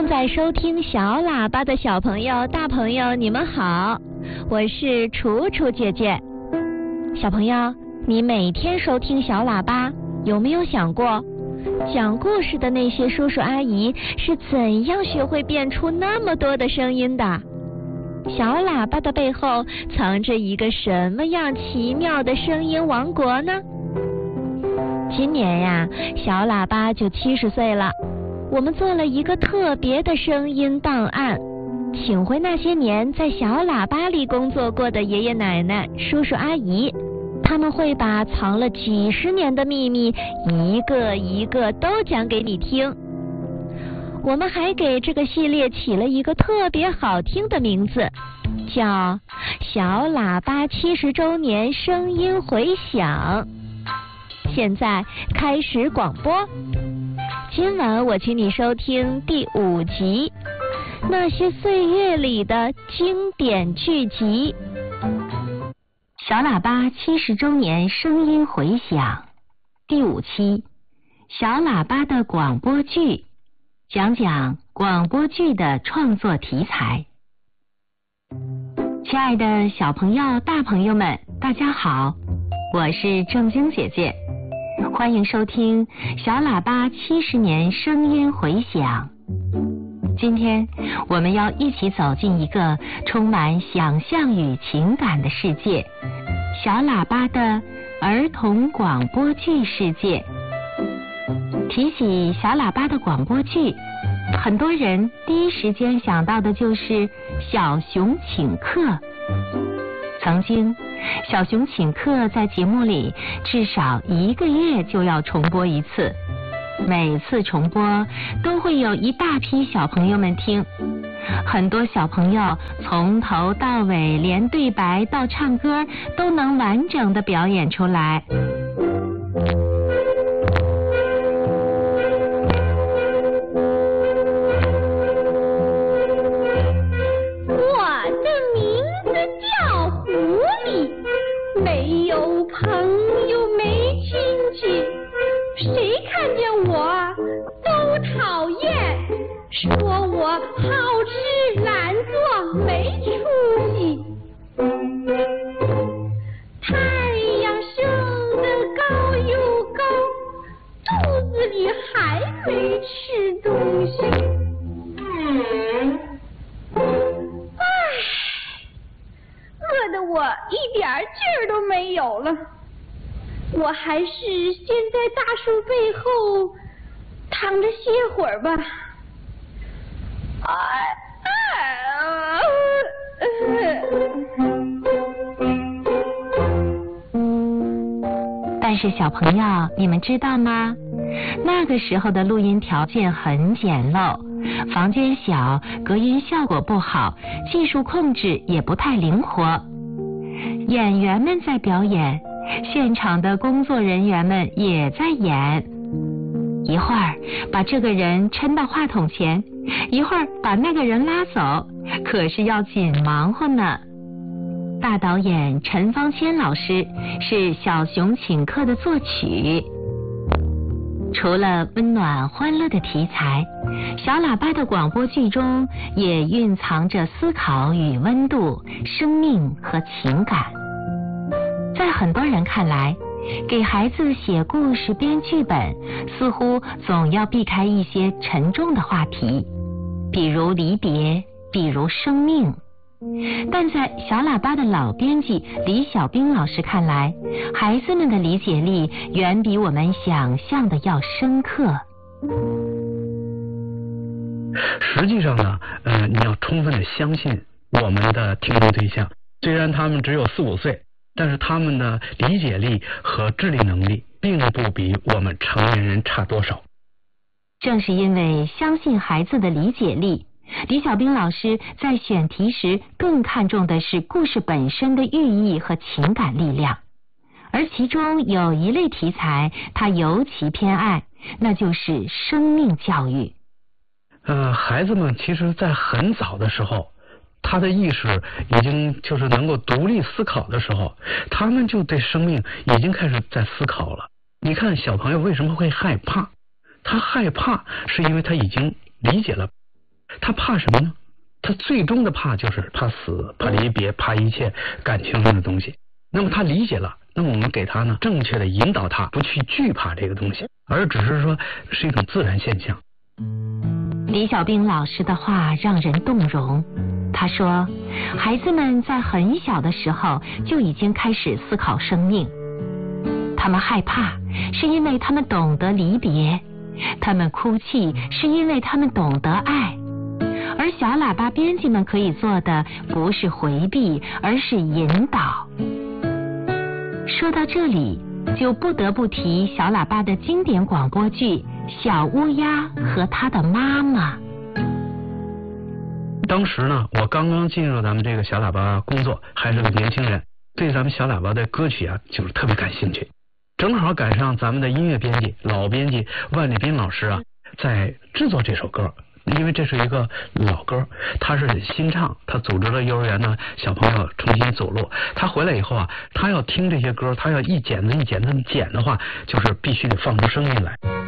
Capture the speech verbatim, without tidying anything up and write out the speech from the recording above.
在收听小喇叭的小朋友、大朋友，你们好，我是楚楚姐姐。小朋友，你每天收听小喇叭，有没有想过，讲故事的那些叔叔阿姨是怎样学会变出那么多的声音的？小喇叭的背后藏着一个什么样奇妙的声音王国呢？今年呀，小喇叭就七十岁了。我们做了一个特别的声音档案，请回那些年在小喇叭里工作过的爷爷奶奶、叔叔阿姨，他们会把藏了几十年的秘密一个一个都讲给你听。我们还给这个系列起了一个特别好听的名字，叫小喇叭七十周年声音回响。现在开始广播。今晚我请你收听第五集，那些岁月里的经典剧集。小喇叭七十周年声音回响第五期，小喇叭的广播剧，讲讲广播剧的创作题材。亲爱的小朋友、大朋友们，大家好，我是正晶姐姐。欢迎收听小喇叭七十年声音回响。今天我们要一起走进一个充满想象与情感的世界，小喇叭的儿童广播剧世界。提起小喇叭的广播剧，很多人第一时间想到的就是小熊请客。曾经小熊请客在节目里至少一个月就要重播一次，每次重播都会有一大批小朋友们听，很多小朋友从头到尾连对白到唱歌都能完整的表演出来。 没有朋友，没亲戚，谁看见我都讨厌，说我好吃懒做没出息。太阳升得高又高，肚子里还没吃东西。饿得我一点劲儿都没有了，我还是先在大树背后躺着歇会儿吧。 但是小朋友，你们知道吗？那个时候的录音条件很简陋，房间小，隔音效果不好，技术控制也不太灵活。演员们在表演，现场的工作人员们也在演。一会儿把这个人抻到话筒前，一会儿把那个人拉走，可是要紧忙活呢。大导演陈芳谦老师是小熊请客的作曲。除了温暖欢乐的题材，小喇叭的广播剧中也蕴藏着思考与温度、生命和情感。在很多人看来，给孩子写故事、编剧本，似乎总要避开一些沉重的话题，比如离别，比如生命。但在小喇叭的老编辑李小兵老师看来，孩子们的理解力远比我们想象的要深刻。 实际上呢，呃，你要充分的相信我们的听众对象，虽然他们只有四五岁，但是他们的理解力和智力能力并不比我们成年人差多少。 正是因为相信孩子的理解力，李小兵老师在选题时更看重的是故事本身的寓意和情感力量，而其中有一类题材他尤其偏爱，那就是生命教育。 呃，孩子们其实在很早的时候，他的意识已经就是能够独立思考的时候，他们就对生命已经开始在思考了。你看小朋友为什么会害怕？他害怕是因为他已经理解了他怕什么呢？他最终的怕就是怕死、怕离别、怕一切感情上的东西。那么他理解了，那么我们给他呢正确的引导他，不去惧怕这个东西，而只是说是一种自然现象。 李小兵老师的话让人动容。他说，孩子们在很小的时候就已经开始思考生命。他们害怕，是因为他们懂得离别；他们哭泣，是因为他们懂得爱。而小喇叭编辑们可以做的，不是回避，而是引导。说到这里，就不得不提小喇叭的经典广播剧《小乌鸦和它的妈妈》。 当时呢，我刚刚进入咱们这个小喇叭工作，还是个年轻人，对咱们小喇叭的歌曲啊，就是特别感兴趣。正好赶上咱们的音乐编辑老编辑万里斌老师啊，在制作这首歌。因为这是一个老歌，他是新唱，他组织了幼儿园的小朋友重新走路。他回来以后啊，他要听这些歌，他要一剪子一剪子剪的话，就是必须得放出声音来。